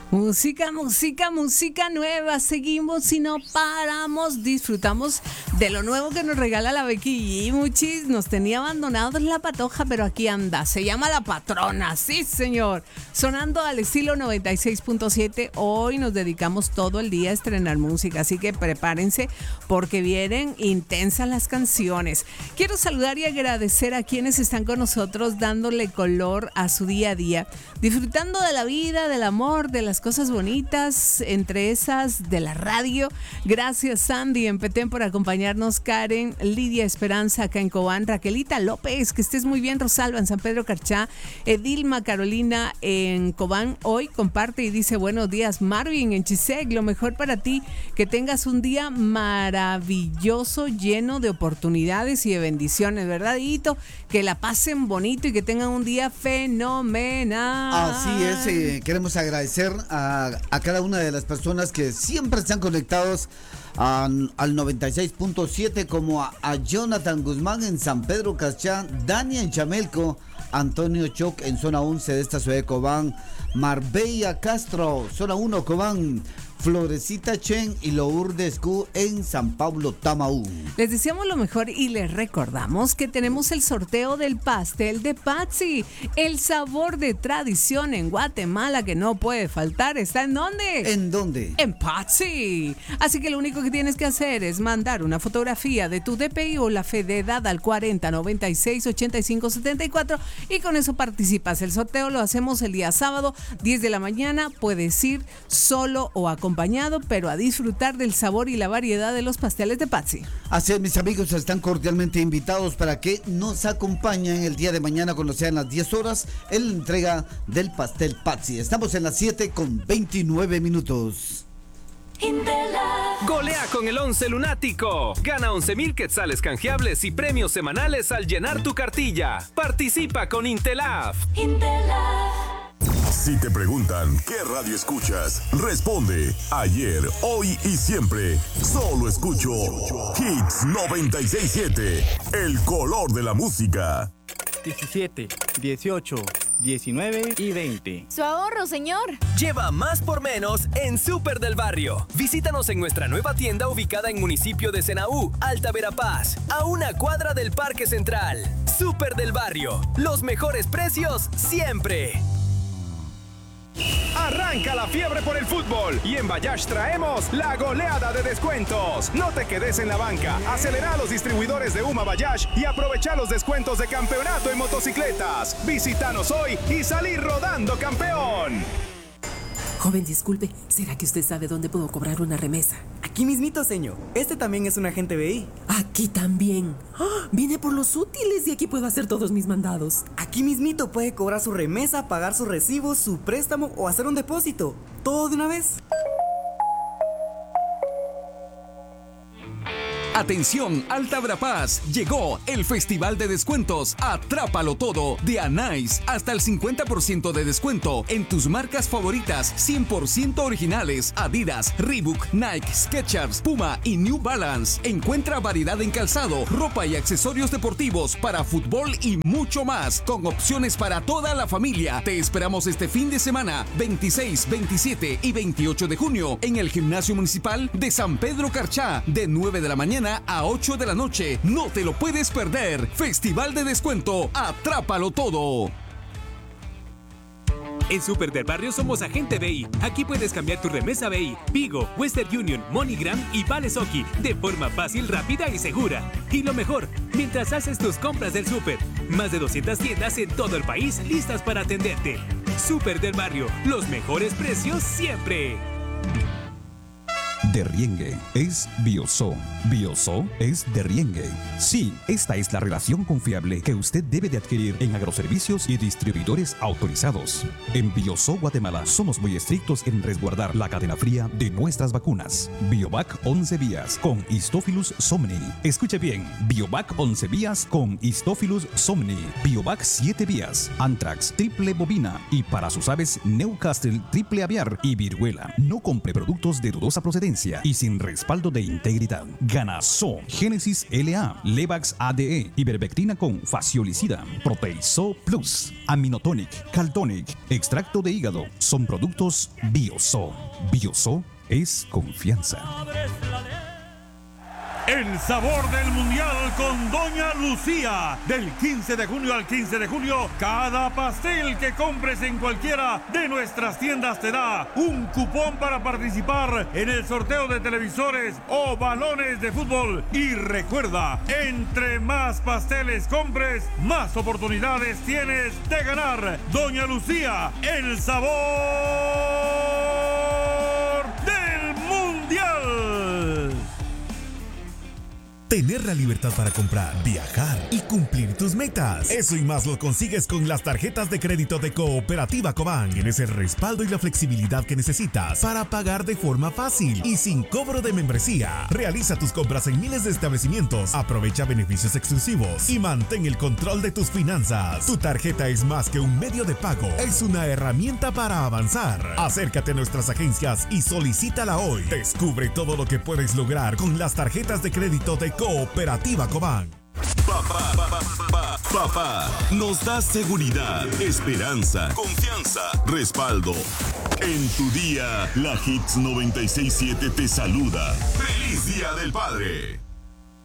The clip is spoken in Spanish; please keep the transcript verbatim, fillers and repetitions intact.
Música, música, música nueva. Seguimos y no paramos. Disfrutamos de lo nuevo que nos regala la Becky G. Muchis, nos tenía abandonados la patoja, pero aquí anda. Se llama La Patrona. Sí, señor. Sonando al estilo noventa y seis punto siete. Hoy nos dedicamos todo el día a estrenar música, así que prepárense porque vienen intensas las canciones. Quiero saludar y agradecer a quienes están con nosotros dándole color a su día a día, disfrutando de la vida, del amor, de las cosas bonitas, entre esas de la radio. Gracias, Sandy en Petén, por acompañarnos. Karen, Lidia Esperanza acá en Cobán, Raquelita López, que estés muy bien. Rosalba en San Pedro Carchá, Edilma Carolina en Cobán hoy comparte y dice buenos días. Marvin en Chisec, lo mejor para ti, que tengas un día maravilloso, lleno de oportunidades y de bendiciones, ¿verdad, Hito? Que la pasen bonito y que tengan un día fenomenal. Así es, eh, queremos agradecer a, a cada una de las personas que siempre están conectados a, al noventa y seis punto siete, como a, a Jonathan Guzmán en San Pedro Cachá, Dani en Chamelco, Antonio Choc en zona once de esta ciudad de Cobán, Marbella Castro, zona uno Cobán, Florecita Chen y Lourdes Q en San Pablo Tamaú. Les deseamos lo mejor y les recordamos que tenemos el sorteo del pastel de Patsy, el sabor de tradición en Guatemala que no puede faltar. ¿Está en dónde? ¿En dónde? En Patsy. Así que lo único que tienes que hacer es mandar una fotografía de tu D P I o la fe de edad al cuarenta noventa y seis ochenta y cinco setenta y cuatro y con eso participas. El sorteo lo hacemos el día sábado, diez de la mañana. Puedes ir solo o acompañado acompañado, pero a disfrutar del sabor y la variedad de los pasteles de Patsy. Así es, mis amigos, están cordialmente invitados para que nos acompañen el día de mañana cuando sean las diez horas en la entrega del pastel Patsy. Estamos en las siete con veintinueve minutos. Golea con el once lunático. Gana once mil quetzales canjeables y premios semanales al llenar tu cartilla. Participa con Intelaf. Intelaf. Si te preguntan qué radio escuchas, responde ayer, hoy y siempre. Solo escucho Hits noventa y seis punto siete, el color de la música. diecisiete, dieciocho, diecinueve y veinte. Su ahorro, señor. Lleva más por menos en Súper del Barrio. Visítanos en nuestra nueva tienda ubicada en municipio de Senaú, Alta Verapaz, a una cuadra del Parque Central. Súper del Barrio, los mejores precios siempre. Arranca la fiebre por el fútbol y en Bayash traemos la goleada de descuentos. No te quedes en la banca, acelera a los distribuidores de Uma Bayash y aprovecha los descuentos de campeonato en motocicletas. Visítanos hoy y salí rodando campeón. Joven, disculpe, ¿será que usted sabe dónde puedo cobrar una remesa? Aquí mismito, señor. Este también es un agente B I. Aquí también. ¡Oh! Vine por los útiles y aquí puedo hacer todos mis mandados. Aquí mismito puede cobrar su remesa, pagar sus recibos, su préstamo o hacer un depósito. ¿Todo de una vez? Atención, Alta Verapaz, llegó el Festival de Descuentos Atrápalo Todo de Anais. Hasta el cincuenta por ciento de descuento en tus marcas favoritas, cien por ciento originales: Adidas, Reebok, Nike, Skechers, Puma y New Balance. Encuentra variedad en calzado, ropa y accesorios deportivos para fútbol y mucho más, con opciones para toda la familia. Te esperamos este fin de semana, veintiséis, veintisiete y veintiocho de junio, en el Gimnasio Municipal de San Pedro Carchá, de nueve de la mañana a ocho de la noche. No te lo puedes perder. Festival de Descuento Atrápalo Todo. En Súper del Barrio somos agente B I. Aquí puedes cambiar tu remesa B I, Vigo, Western Union, MoneyGram y Valesoki de forma fácil, rápida y segura. Y lo mejor, mientras haces tus compras del súper. Más de doscientas tiendas en todo el país listas para atenderte. Súper del Barrio, los mejores precios siempre. Derriengue es Bioso. Bioso es Derriengue. Sí, esta es la relación confiable que usted debe de adquirir en agroservicios y distribuidores autorizados. En Bioso Guatemala somos muy estrictos en resguardar la cadena fría de nuestras vacunas. Biovac once vías con Histophilus somni. Escuche bien, Biovac once vías con Histophilus somni. Biovac siete vías, Anthrax triple bovina y para sus aves Newcastle triple aviar y viruela. No compre productos de dudosa procedencia. farmacia y sin respaldo de integridad. Ganaso, Génesis L A, Levax A D E, Ivermectina con Faciolicida, Proteiso Plus, Aminotonic, Caltonic, extracto de hígado. Son productos Bioso. Bioso es confianza. El sabor del mundial con Doña Lucía. Del quince de junio al quince de julio, cada pastel que compres en cualquiera de nuestras tiendas te da un cupón para participar en el sorteo de televisores o balones de fútbol. Y recuerda, entre más pasteles compres, más oportunidades tienes de ganar. Doña Lucía, el sabor del mundial. Tener la libertad para comprar, viajar y cumplir tus metas. Eso y más lo consigues con las tarjetas de crédito de Cooperativa Cobán. Tienes el respaldo y la flexibilidad que necesitas para pagar de forma fácil y sin cobro de membresía. Realiza tus compras en miles de establecimientos, aprovecha beneficios exclusivos y mantén el control de tus finanzas. Tu tarjeta es más que un medio de pago, es una herramienta para avanzar. Acércate a nuestras agencias y solicítala hoy. Descubre todo lo que puedes lograr con las tarjetas de crédito de Cooperativa Cobán. Papá, papá, papá, papá, nos da seguridad, esperanza, confianza, respaldo. En tu día, la Hits noventa y seis punto siete te saluda. ¡Feliz Día del Padre!